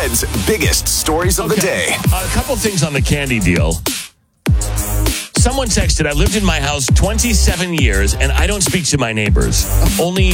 Fred's biggest stories of the day. A couple things on the candy deal. Someone texted, I lived in my house 27 years and I don't speak to my neighbors. Only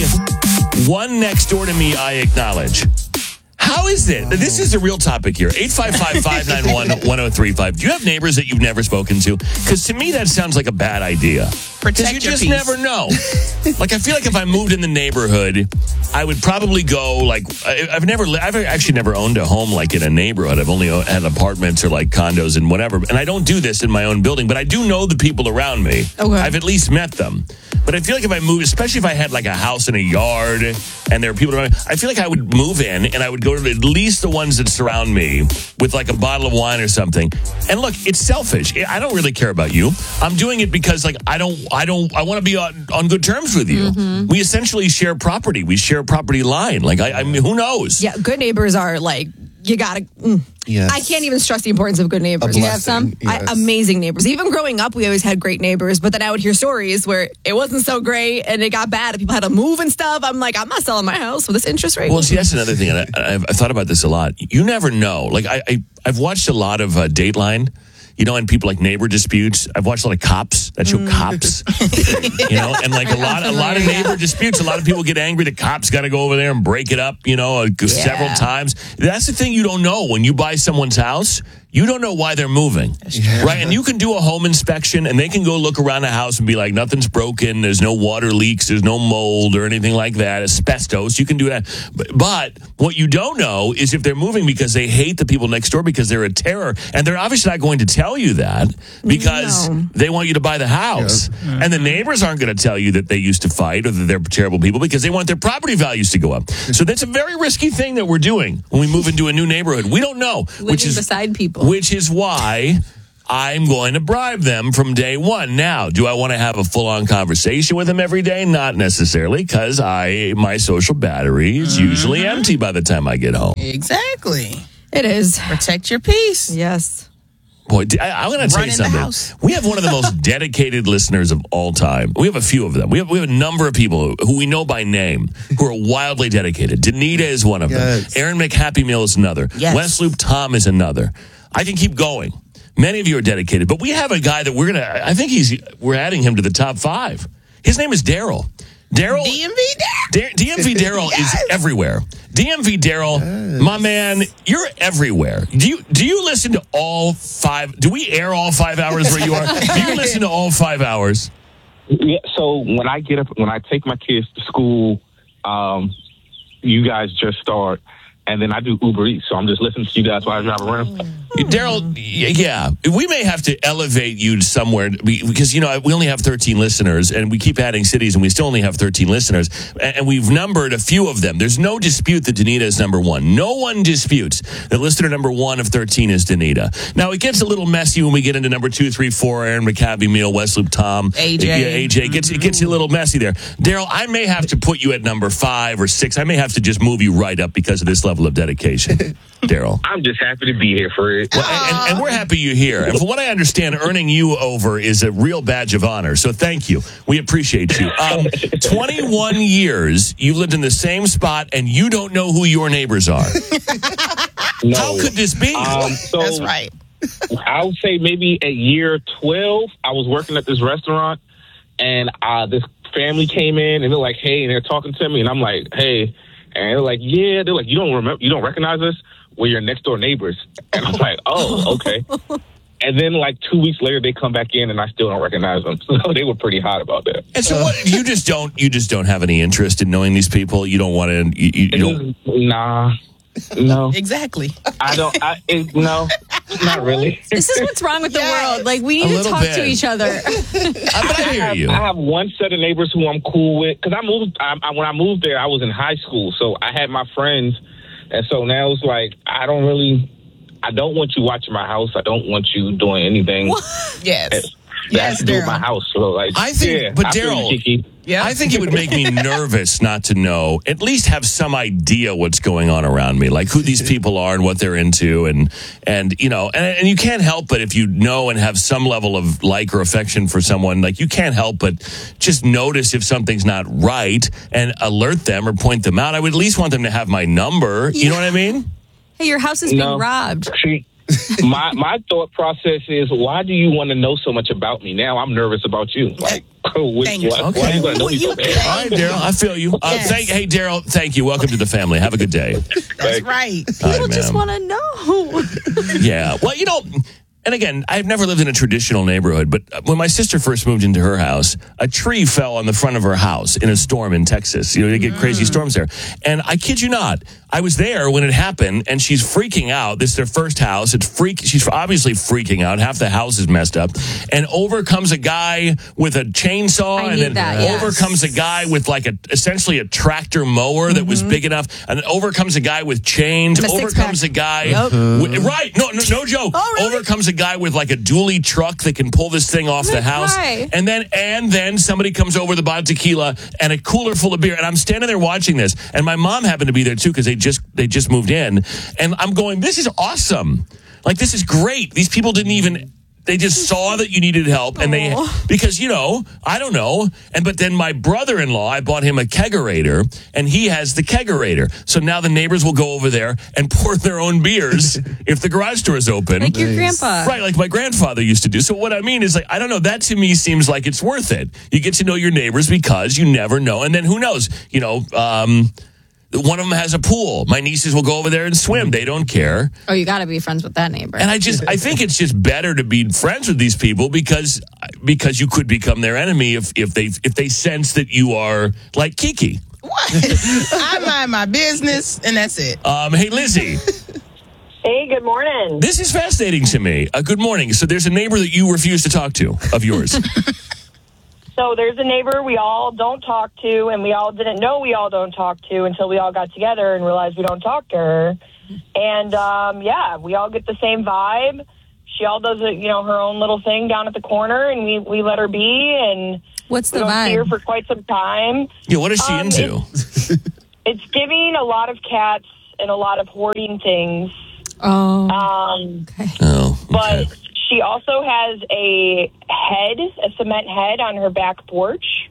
one next door to me I acknowledge. How is it? This is a real topic here. 855-591-1035. Do you have neighbors that you've never spoken to? Because to me, that sounds like a bad idea. Because you just never know. Like, I feel like if I moved in the neighborhood, I would probably go, like, I've actually never owned a home, like, in a neighborhood. I've only had apartments or, like, condos and whatever. And I don't do this in my own building, but I do know the people around me. Okay. I've at least met them. But I feel like if I moved, especially if I had, like, a house and a yard and there are people around me, I feel like I would move in and I would go to at least the ones that surround me with, like, a bottle of wine or something. And look, it's selfish. I don't really care about you. I'm doing it because, like, I want to be on good terms with you. Mm-hmm. We essentially share property. We share a property line. Like, I mean, who knows? Yeah, good neighbors are, like, you gotta... Yes. I can't even stress the importance of good neighbors. You have some amazing neighbors. Even growing up, we always had great neighbors, but then I would hear stories where it wasn't so great and it got bad and people had to move and stuff. I'm like, I'm not selling my house with this interest rate. Well, see, that's another thing. And I've thought about this a lot. You never know. Like, I've watched a lot of Dateline. You know, and people like neighbor disputes. I've watched a lot of Cops. That show Cops. You know, and like a lot of neighbor disputes. A lot of people get angry. The cops got to go over there and break it up, you know, several times. That's the thing you don't know. When you buy someone's house, you don't know why they're moving, right? And you can do a home inspection, and they can go look around the house and be like, nothing's broken, there's no water leaks, there's no mold or anything like that, asbestos. You can do that. But what you don't know is if they're moving because they hate the people next door because they're a terror, and they're obviously not going to tell you that because they want you to buy the house. Yeah. And the neighbors aren't going to tell you that they used to fight or that they're terrible people because they want their property values to go up. So that's a very risky thing that we're doing when we move into a new neighborhood. We don't know. Living beside people. Which is why I'm going to bribe them from day one. Now, do I want to have a full-on conversation with them every day? Not necessarily, because my social battery is usually empty by the time I get home. Exactly. It is. Protect your peace. Yes. Boy, I'm going to tell you something. We have one of the most dedicated listeners of all time. We have a few of them. We have a number of people who we know by name who are wildly dedicated. Danita is one of them. Aaron McHappymeal is another. Yes. Wes Loop Tom is another. I can keep going. Many of you are dedicated, but we have a guy that we're adding him to the top 5. His name is Daryl. DMV Daryl is everywhere. DMV Daryl, my man, you're everywhere. Do you listen to all 5? Do we air all 5 hours where you are? Do you listen to all 5 hours? Yeah. So when I get up, when I take my kids to school, you guys just start. And then I do Uber Eats, so I'm just listening to you guys while I drive around. Daryl, yeah, we may have to elevate you somewhere because, you know, we only have 13 listeners and we keep adding cities and we still only have 13 listeners. And we've numbered a few of them. There's no dispute that Danita is number 1. No one disputes that listener number 1 of 13 is Danita. Now, it gets a little messy when we get into number 2, 3, 4, Aaron McHappymeal, Wes Loop Tom. AJ. Yeah, AJ. It gets a little messy there. Daryl, I may have to put you at number 5 or 6. I may have to just move you right up because of this level of dedication, Daryl. I'm just happy to be here, Fred. Well, and we're happy you're here. And from what I understand, earning you over is a real badge of honor. So thank you. We appreciate you. 21 years, you've lived in the same spot, and you don't know who your neighbors are. No. How could this be? That's right. I would say maybe at year 12, I was working at this restaurant, and this family came in, and they're like, hey, and they're talking to me, and I'm like, hey. And they're like, yeah. They're like, you don't recognize us? We're your next door neighbors. And I'm like, oh, okay. And then like 2 weeks later, they come back in, and I still don't recognize them. So they were pretty hot about that. And so, what? You just don't have any interest in knowing these people. You don't want to. You don't. Nah. No. Exactly. No, not really. This is what's wrong with the world. Like, we need to talk to each other. But I hear you. I have one set of neighbors who I'm cool with. Because when I moved there, I was in high school. So I had my friends. And so now it's like, I don't want you watching my house. I don't want you doing anything. Yes. That's to do with my house. So like, I think, but Daryl, I think it would make me nervous not to know, at least have some idea what's going on around me, like who these people are and what they're into, and you know, and you can't help but if you know and have some level of like or affection for someone, like you can't help but just notice if something's not right and alert them or point them out. I would at least want them to have my number. You know what I mean? Hey, your house is being robbed. My thought process is, why do you want to know so much about me? Now I'm nervous about you. Like, why are you going to know me so bad? All right, Daryl, I feel you. Hey, Daryl, thank you. Welcome to the family. Have a good day. That's right. People just want to know. Yeah. Well, and again, I've never lived in a traditional neighborhood, but when my sister first moved into her house, a tree fell on the front of her house in a storm in Texas. They get crazy storms there. And I kid you not, I was there when it happened, and she's freaking out. This is their first house. She's obviously freaking out. Half the house is messed up. And over comes a guy with a chainsaw, and then over comes a guy with essentially a tractor mower that was big enough. And over comes a guy with chains. Over comes a guy. Right. No joke. Oh, really? Over comes a guy with a dually truck that can pull this thing off the house. And then somebody comes over with a bottle of tequila and a cooler full of beer. And I'm standing there watching this. And my mom happened to be there too, because they just moved in. And I'm going, this is awesome. This is great. These people they just saw that you needed help, and because I don't know. But then my brother-in-law, I bought him a kegerator, and he has the kegerator. So now the neighbors will go over there and pour their own beers if the garage door is open. Like your grandpa. Right, like my grandfather used to do. So what I mean is, I don't know, that to me seems like it's worth it. You get to know your neighbors because you never know. And then who knows, one of them has a pool. My nieces will go over there and swim. They don't care. Oh, you got to be friends with that neighbor. And I think it's just better to be friends with these people because you could become their enemy if they sense that you are like Kiki. What? I mind my business, and that's it. Hey, Lizzie. Hey, good morning. This is fascinating to me. Good morning. So there's a neighbor that you refuse to talk to of yours. So there's a neighbor we all don't talk to, and we all didn't know we all don't talk to until we all got together and realized we don't talk to her. And, we all get the same vibe. She all does, her own little thing down at the corner, and we let her be, and what's the we don't vibe? see her for quite some time. Yeah, what is she into? It's giving a lot of cats and a lot of hoarding things. Oh, okay. Oh, okay. But she also has a cement head on her back porch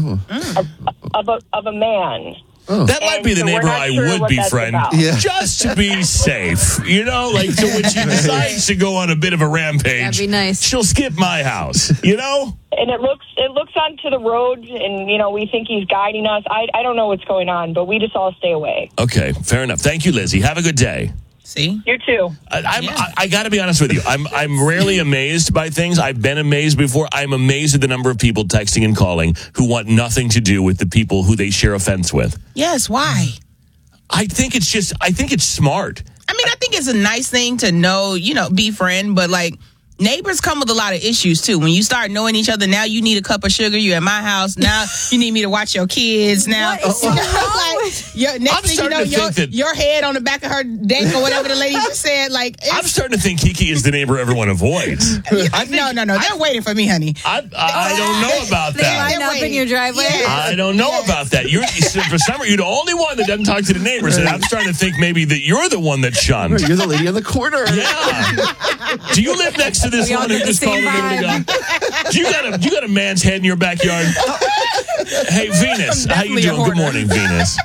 of a man. That might be the neighbor I would befriend, just to be safe. So when she decides to go on a bit of a rampage, that'd be nice. She'll skip my house, And it looks onto the road, and we think he's guiding us. I don't know what's going on, but we just all stay away. Okay, fair enough. Thank you, Lizzie. Have a good day. See? You too. I got to be honest with you. I'm rarely amazed by things. I've been amazed before. I'm amazed at the number of people texting and calling who want nothing to do with the people who they share a fence with. Yes, why? I think it's smart. I mean, I think it's a nice thing to know, be friend, but neighbors come with a lot of issues too. When you start knowing each other, now you need a cup of sugar. You at my house. Now you need me to watch your kids. Now, next thing you know, your head on the back of her deck or whatever the lady just said. I'm starting to think Kiki is the neighbor everyone avoids. No. They're waiting for me, honey. I don't know about They that. line up in your driveway. Yes. I don't know about that. For some reason, you're the only one that doesn't talk to the neighbors, and I'm starting to think maybe that you're the one that's shunned. You're the lady on the corner. Yeah. Do you live next to this one who just called a minute ago? You got a man's head in your backyard? Hey, Venus, how you doing? Good morning, Venus.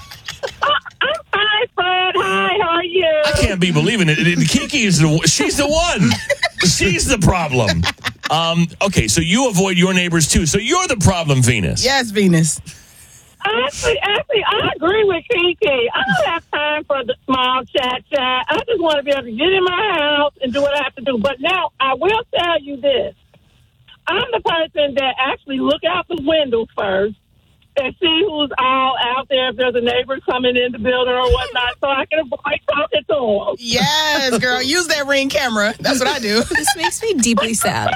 Hi, Fred. Hi, how are you? I can't be believing it. Kiki she's the one. She's the problem. Okay, so you avoid your neighbors too. So you're the problem, Venus. Yes, Venus. Actually, I agree with Kiki. I don't have time for the small chat. I just want to be able to get in my house and do what I have to do. But now, I will tell you this. I'm the person that actually look out the window first and see who's all out there, if there's a neighbor coming in the building or whatnot, so I can avoid talking to them. Yes, girl. Use that Ring camera. That's what I do. This makes me deeply sad.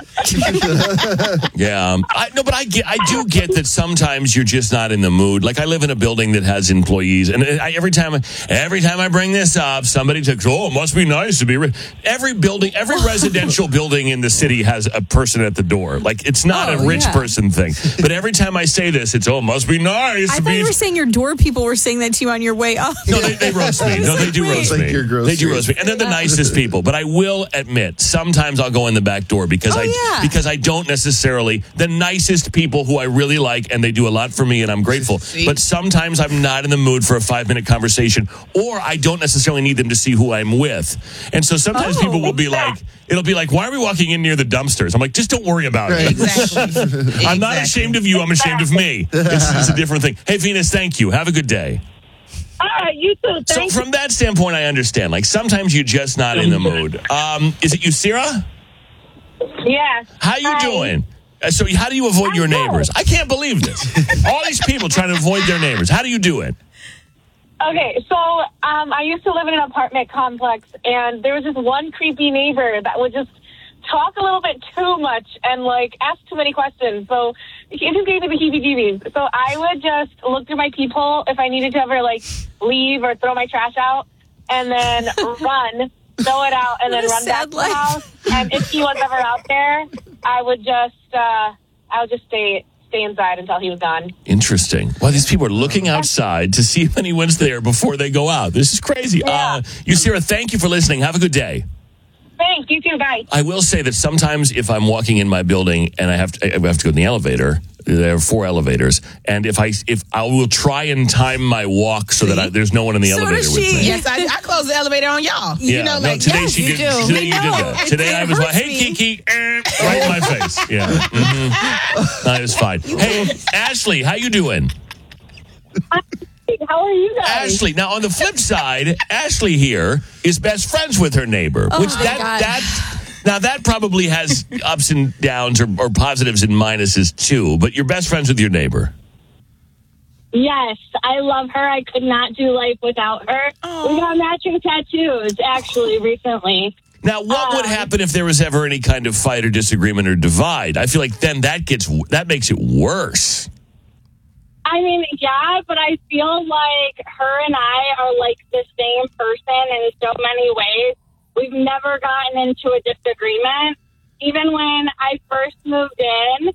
Yeah. I do get that sometimes you're just not in the mood. I live in a building that has employees, and every time I bring this up, somebody takes, it must be nice to be every residential building in the city has a person at the door. It's not a rich person thing. But every time I say this, it's, must must be nice. I thought you were saying your door people were saying that to you on your way up. No, they roast me. No, they do roast me. They do roast me. And they're the nicest people. But I will admit, sometimes I'll go in the back door because I don't necessarily, the nicest people who I really like, and they do a lot for me, and I'm grateful. But sometimes I'm not in the mood for a 5-minute conversation, or I don't necessarily need them to see who I'm with. And so sometimes people will be like, it'll be like, why are we walking in near the dumpsters? I'm like, just don't worry about it. Exactly. I'm not ashamed of you. I'm ashamed of me. It's a different thing. Hey, Venus, thank you. Have a good day. All right, you too. So from that standpoint, I understand. Like, sometimes you're just not in the mood. Is it Yusira? Yes. How you doing? So how do you avoid your neighbors? I can't believe this. All these people trying to avoid their neighbors. How do you do it? Okay, so I used to live in an apartment complex, and there was this one creepy neighbor that would just talk a little bit too much and, like, ask too many questions. So it just gave me the heebie-jeebies. So I would just look through my peephole if I needed to ever, like, leave or throw my trash out, and then run, throw it out, and then run back to the house. And if he was ever out there, I would just stay inside until he was gone. Interesting. Well, these people are looking outside to see if anyone's there before they go out. This is crazy. Yeah. Yusira, thank you for listening. Have a good day. Thanks. You too. Bye. I will say that sometimes if I'm walking in my building and I have to go in the elevator, there are 4 elevators, and if I will try and time my walk so that there's no one in the elevator with me. Yes, I close the elevator on y'all. Yeah, You know, like, today yes, she you did. do. Today you did that. Today I was like, "Hey, Kiki," right in my face. Yeah, that is fine. Hey, Ashley, how you doing? How are you guys? Ashley. Now, on the flip side, Ashley here is best friends with her neighbor, which that probably has ups and downs or positives and minuses too. But you're best friends with your neighbor. Yes, I love her. I could not do life without her. We got matching tattoos, actually, recently. Now, what would happen if there was ever any kind of fight or disagreement or divide? I feel like then that makes it worse. I mean, yeah, but I feel like her and I are like the same person in so many ways. We've never gotten into a disagreement. Even when I first moved in,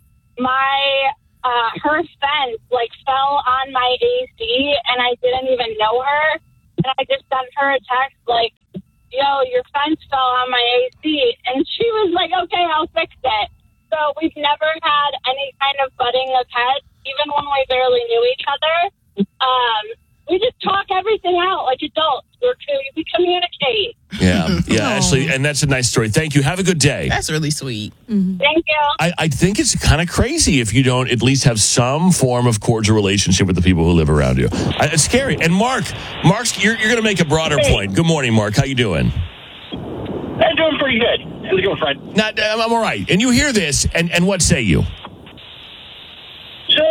her fence like fell on my AC, and I didn't even know her. And I just sent her a text like, "Yo, your fence fell on my AC," and she was like, "Okay, I'll fix it." So we've never had any kind of butting of heads. Even when we barely knew each other, we just talk everything out like adults. We communicate. Yeah, Ashley, and that's a nice story. Thank you. Have a good day. That's really sweet. Mm-hmm. Thank you. I think it's kind of crazy if you don't at least have some form of cordial relationship with the people who live around you. It's scary. And Mark's, you're going to make a broader point. Good morning, Mark. How you doing? I'm doing pretty good. How's it going, Fred? I'm all right. And you hear this, and what say you? So,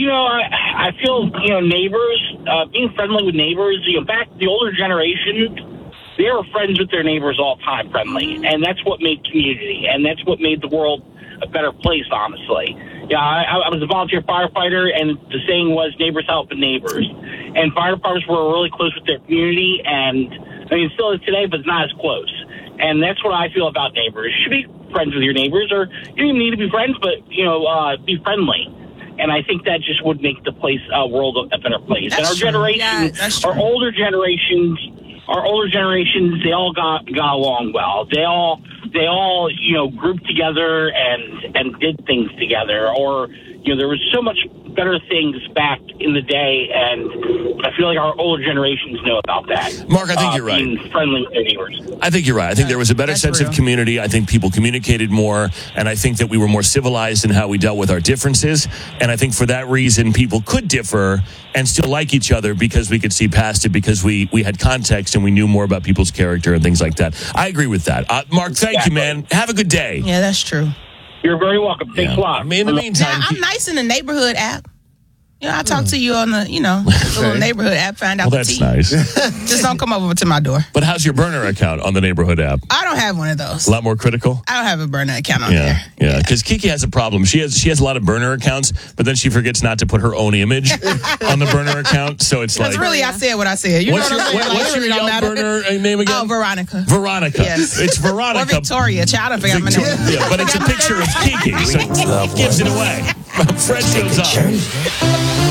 I feel, neighbors, being friendly with neighbors, back the older generation, they were friends with their neighbors all the time, friendly. And that's what made community, and that's what made the world a better place, honestly. Yeah, I was a volunteer firefighter, and the saying was neighbors helping neighbors. And fire departments were really close with their community, and, it still is today, but it's not as close. And that's what I feel about neighbors. You should be friends with your neighbors, or you don't even need to be friends, but, be friendly. And I think that just would make the world a better place. That's and our generation, our older generations, they all got along well. They all grouped together and did things together. Or there was so much better things back in the day, and I feel like our older generations know about that. Mark, I think you're right. Being friendly with their neighbors. I think you're right. I think there was a better sense of community. I think people communicated more, and I think that we were more civilized in how we dealt with our differences. And I think for that reason, people could differ and still like each other because we could see past it, because we had context and we knew more about people's character and things like that. I agree with that. Mark, thank you, man. Have a good day. Yeah, that's true. You're very welcome. Thanks a lot. In the meantime, I'm nice in the neighborhood app. I talk to you on the little neighborhood app, find out that's the tea. nice. Just don't come over to my door. But how's your burner account on the neighborhood app? I don't have one of those. A lot more critical? I don't have a burner account on there. Yeah, because Kiki has a problem. She has a lot of burner accounts, but then she forgets not to put her own image on the burner account. So it's like... Because really, I said what I said. What's your Yelp burner name again? Oh, Veronica. Veronica. Yes. It's Veronica. Or Victoria. Child, I forgot my name. Yeah, but it's a picture of Kiki, so it gives it away. Fred shows up.